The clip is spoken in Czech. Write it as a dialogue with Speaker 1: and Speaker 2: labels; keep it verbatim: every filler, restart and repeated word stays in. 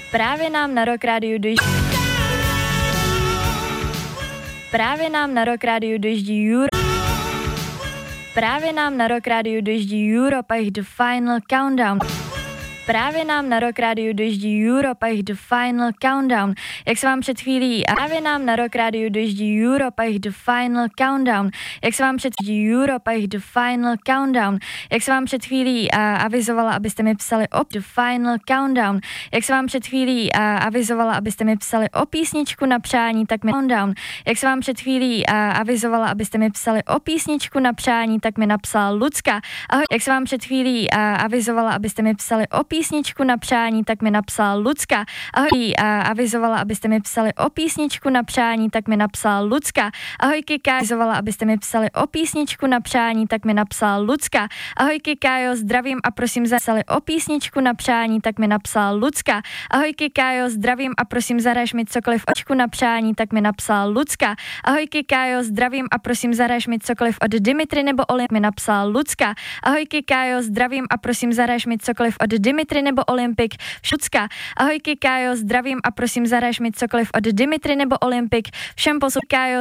Speaker 1: Právě nám na Rock Rádiu dojíždí Právě nám na Rock Rádiu dojíždí Euro Právě nám na Rock Rádiu dojíždí Europe a jich The Final Countdown. Právě nám na Rock Rádiu dojíždí Europe a jich The Final Countdown. Jak se vám před chvílí právě nám na Rock Rádiu dojíždí Europe a jich The Final Countdown. Jak se vám před chvílí Europe a jich The Final Countdown. Jak se vám před chvílí a, avizovala, abyste mi psali o The Final Countdown. Jak se vám před chvílí a, avizovala, abyste mi psali o písničku na přání, tak mi Countdown. Jak se vám před chvílí a, avizovala, abyste mi psali o písničku na přání, tak mi napsala Lucka. Ahoj. Jak se vám před chvílí a, avizovala, abyste mi psali o písničku na přání, tak mi napsala Lucka. Ahoj, a avizovala, abyste mi psali o písničku na přání, tak mi napsala Lucka. Ahoj, Kika, avizovala, abyste mi psali o písničku na přání, tak mi napsala Lucka. Ahoj, Kikajo, zdravím a prosím zapsali o písničku na přání, tak mi napsala Lucka. Ahoj, Kikajo, zdravím a prosím zaraž mi cokoliv očku na přání, tak mi napsala Lucka. Ahoj, Kikajo, zdravím a prosím zaraž mi cokoliv od Dimitry nebo Olymp, mi napsala Lucka. Ahoj, Kikajo, zdravím a prosím zaraž mi cokoliv od Dimitry nebo Olympik, Všucka. Ahoj, Kikajo, zdravím a prosím zaraž mi cokoliv od Dimitry nebo Olympik, všem posluchačům.